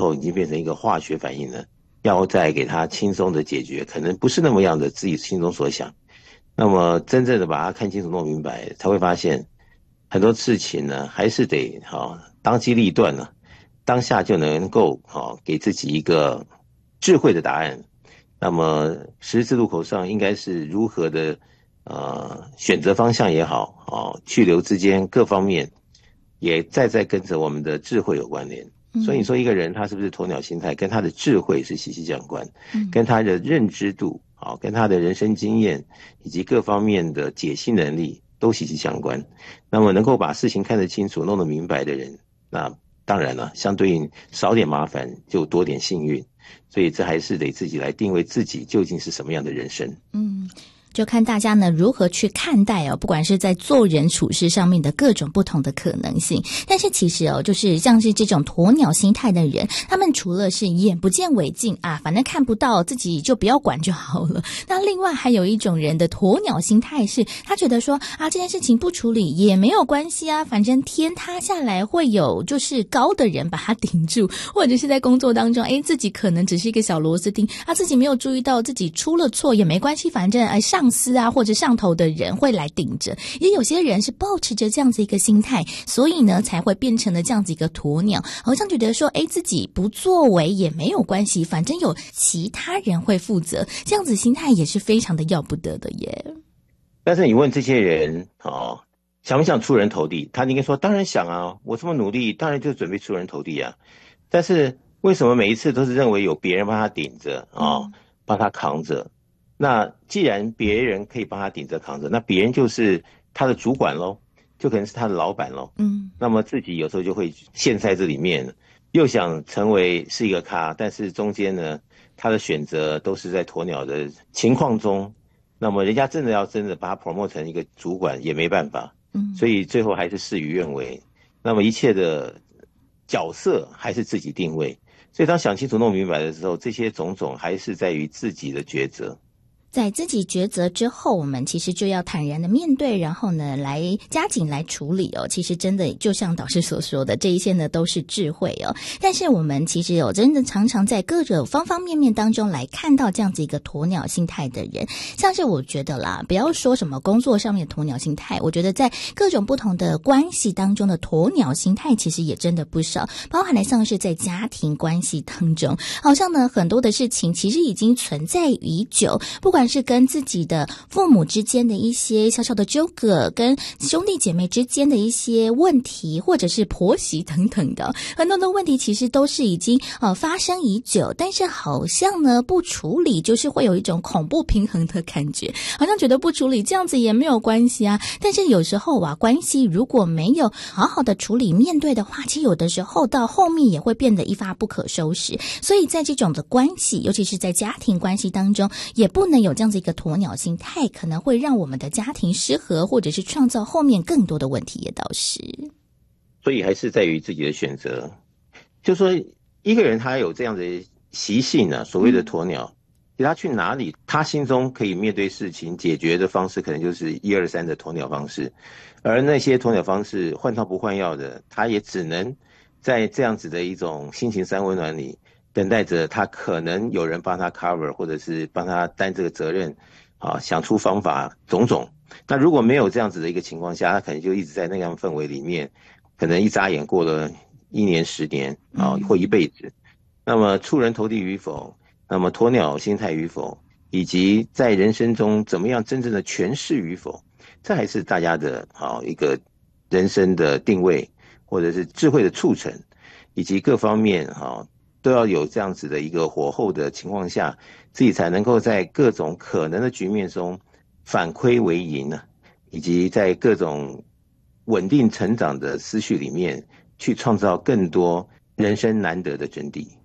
后已经变成一个化学反应了，要再给它轻松的解决，可能不是那么样的自己心中所想。那么真正的把它看清楚弄明白，才会发现很多事情呢还是得当机立断了，当下就能够给自己一个智慧的答案。那么十字路口上应该是如何的选择方向也好去留之间各方面也在跟着我们的智慧有关联。所以你说一个人他是不是鸵鸟心态，跟他的智慧是息息相关，跟他的认知度跟他的人生经验以及各方面的解析能力都息息相关。那么能够把事情看得清楚弄得明白的人，那当然了，相对应少点麻烦就多点幸运。所以这还是得自己来定位自己究竟是什么样的人生。 就看大家呢如何去看待不管是在做人处事上面的各种不同的可能性。但是其实就是像是这种鸵鸟心态的人，他们除了是眼不见为净反正看不到自己就不要管就好了。那另外还有一种人的鸵鸟心态是，他觉得说这件事情不处理也没有关系反正天塌下来会有就是高的人把它顶住，或者是在工作当中自己可能只是一个小螺丝钉自己没有注意到自己出了错也没关系，反正上司或者上头的人会来顶着。也有些人是抱持着这样子一个心态，所以呢才会变成了这样子一个鸵鸟，好像觉得说自己不作为也没有关系，反正有其他人会负责，这样子心态也是非常的要不得的耶。 但是你问这些人想不想出人头地，他应该说当然想我这么努力当然就准备出人头地但是为什么每一次都是认为有别人帮他顶着帮他扛着？那既然别人可以帮他顶着扛着，那别人就是他的主管咯，就可能是他的老板咯。那么自己有时候就会陷在这里面，又想成为是一个咖，但是中间呢他的选择都是在鸵鸟的情况中，那么人家真的把他 promote 成一个主管也没办法，所以最后还是事与愿违。那么一切的角色还是自己定位，所以当想清楚弄明白的时候，这些种种还是在于自己的抉择。 在自己抉择之后，我们其实就要坦然的面对，然后呢来加紧来处理其实真的就像导师所说的，这一些呢都是智慧但是我们其实真的常常在各种方方面面当中来看到这样子一个鸵鸟心态的人。像是我觉得啦，不要说什么工作上面的鸵鸟心态，我觉得在各种不同的关系当中的鸵鸟心态其实也真的不少，包含了像是在家庭关系当中，好像呢很多的事情其实已经存在已久，不管是跟自己的父母之间的一些小小的纠葛，跟兄弟姐妹之间的一些问题，或者是婆媳等等的很多的问题，其实都是已经发生已久，但是好像呢不处理就是会有一种恐怖平衡的感觉，好像觉得不处理这样子也没有关系但是有时候关系如果没有好好的处理面对的话，其实有的时候到后面也会变得一发不可收拾。所以在这种的关系，尤其是在家庭关系当中，也不能有这样子一个鸵鸟心态，可能会让我们的家庭失和，或者是创造后面更多的问题也倒是。 所以还是在于自己的选择，就说一个人他有这样的习性所谓的鸵鸟他去哪里他心中可以面对事情解决的方式可能就是1、2、3的鸵鸟方式，而那些鸵鸟方式换汤不换药的，他也只能在这样子的一种心情三温暖里等待着他可能有人帮他 cover， 或者是帮他担这个责任想出方法种种。那如果没有这样子的一个情况下，他可能就一直在那样氛围里面，可能一眨眼过了1年10年或一辈子。那么出人头地与否，那么鸵鸟心态与否，以及在人生中怎么样真正的诠释与否，这还是大家的一个人生的定位，或者是智慧的促成，以及各方面都要有这样子的一个火候的情况下，自己才能够在各种可能的局面中反亏为盈以及在各种稳定成长的思绪里面去创造更多人生难得的真谛。 但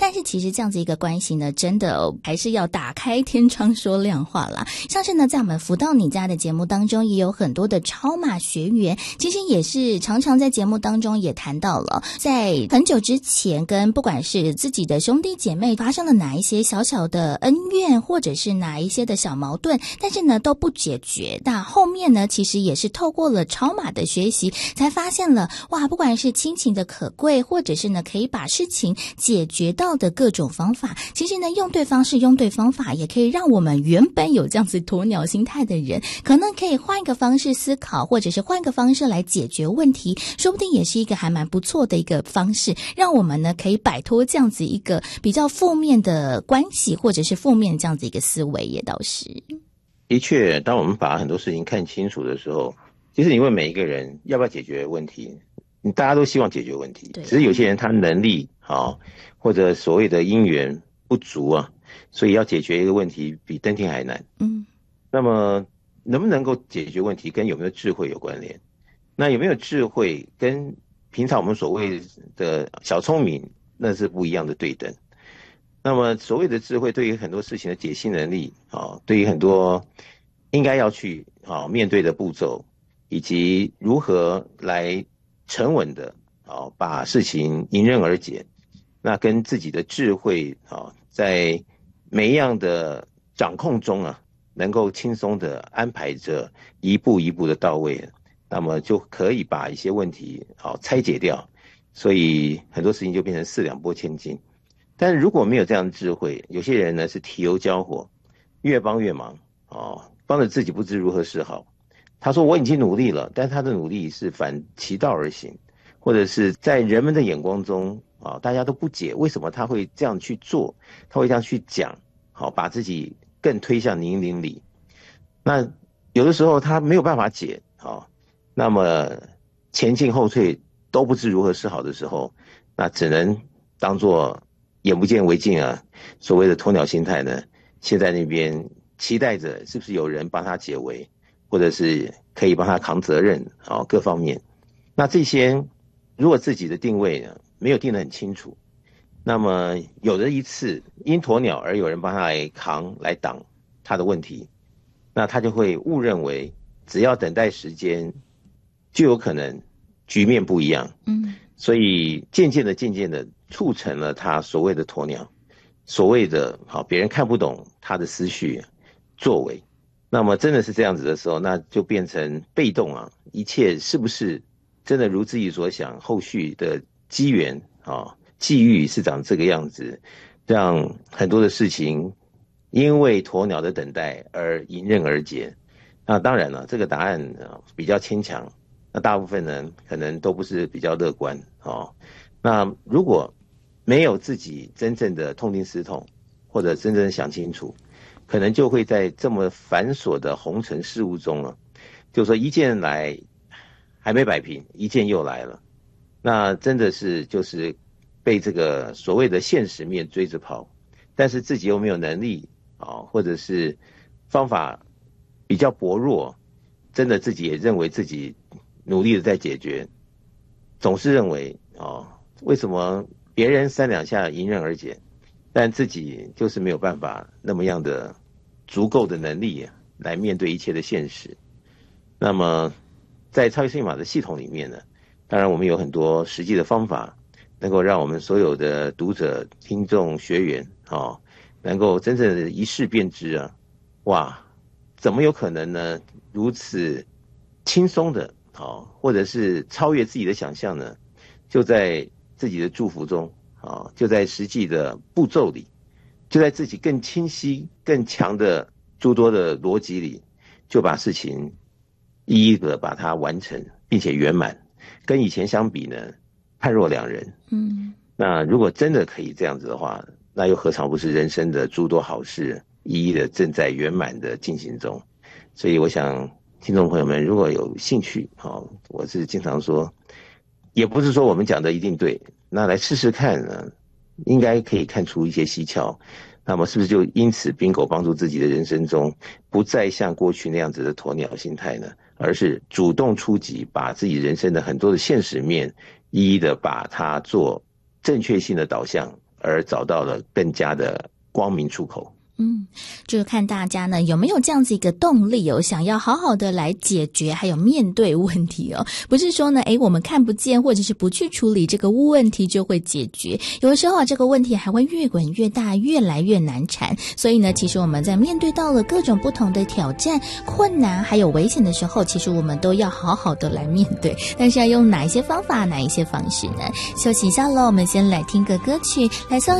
但是其实这样子一个关系呢，真的还是要打开天窗说亮话啦。像是呢，在我们福到你家的节目当中，也有很多的超马学员，其实也是常常在节目当中也谈到了，在很久之前跟不管是自己的兄弟姐妹发生了哪一些小小的恩怨，或者是哪一些的小矛盾，但是呢都不解决。那后面呢，其实也是透过了超马的学习，才发现了哇，不管是亲情的可贵，或者是呢可以把事情解决到的各种方法，其实呢用对方式用对方法，也可以让我们原本有这样子鸵鸟心态的人，可能可以换一个方式思考，或者是换个方式来解决问题，说不定也是一个还蛮不错的一个方式，让我们呢可以摆脱这样子一个比较负面的关系，或者是负面这样子一个思维，也倒是。 的确，当我们把很多事情看清楚的时候，其实你问每一个人要不要解决问题，大家都希望解决问题，只是有些人他能力或者所谓的因缘不足啊，所以要解决一个问题比登天还难。那么能不能够解决问题跟有没有智慧有关联，那有没有智慧跟平常我们所谓的小聪明那是不一样的对等。那么所谓的智慧对于很多事情的解析能力对于很多应该要去面对的步骤，以及如何来沉稳的把事情迎刃而解，那跟自己的智慧在每一样的掌控中能够轻松的安排着一步一步的到位，那么就可以把一些问题拆解掉，所以很多事情就变成四两拨千斤。但是如果没有这样的智慧，有些人呢是提油交火，越帮越忙帮着自己不知如何是好。他说我已经努力了，但他的努力是反其道而行，或者是在人们的眼光中大家都不解为什么他会这样去做，他会这样去讲把自己更推向泥泞里。那有的时候他没有办法解那么前进后退都不知如何是好的时候，那只能当作眼不见为净所谓的鸵鸟心态呢，现在那边期待着是不是有人帮他解围，或者是可以帮他扛责任各方面。那这些如果自己的定位呢没有定得很清楚，那么有的一次因鸵鸟而有人帮他来扛来挡他的问题，那他就会误认为只要等待时间就有可能局面不一样。所以渐渐的促成了他所谓的鸵鸟，所谓的别人看不懂他的思绪作为。那么真的是这样子的时候，那就变成被动一切是不是真的如自己所想，后续的机缘际遇是长这个样子，让很多的事情因为鸵鸟的等待而迎刃而解。那当然了，这个答案比较牵强，那大部分呢可能都不是比较乐观那如果没有自己真正的痛定思痛，或者真正想清楚，可能就会在这么繁琐的红尘事物中就是说一件来还没摆平，一件又来了，那真的是就是被这个所谓的现实面追着跑，但是自己又没有能力或者是方法比较薄弱，真的自己也认为自己努力的在解决，总是认为为什么别人三两下迎刃而解，但自己就是没有办法那么样的足够的能力来面对一切的现实。那么在超级生命码的系统里面呢，当然我们有很多实际的方法，能够让我们所有的读者、听众、学员能够真正的一试便知哇，怎么有可能呢如此轻松的或者是超越自己的想象呢？就在自己的祝福中就在实际的步骤里，就在自己更清晰更强的诸多的逻辑里，就把事情一一的把它完成并且圆满。跟以前相比呢，判若两人。那如果真的可以这样子的话，那又何尝不是人生的诸多好事一一的正在圆满的进行中。所以我想听众朋友们如果有兴趣我是经常说，也不是说我们讲的一定对，那来试试看呢，应该可以看出一些蹊跷。那么是不是就因此bingo帮助自己的人生中不再像过去那样子的鸵鸟心态呢，而是主动出击，把自己人生的很多的现实面一一的把它做正确性的导向， 而找到了更加的光明出口。 就是看大家呢有没有这样子一个动力哦，想要好好的来解决还有面对问题哦，不是说呢我们看不见或者是不去处理这个问题就会解决，有的时候这个问题还会越滚越大，越来越难缠。所以呢，其实我们在面对到了各种不同的挑战、困难还有危险的时候，其实我们都要好好的来面对，但是要用哪一些方法、哪一些方式呢？休息一下咯，我们先来听个歌曲，来送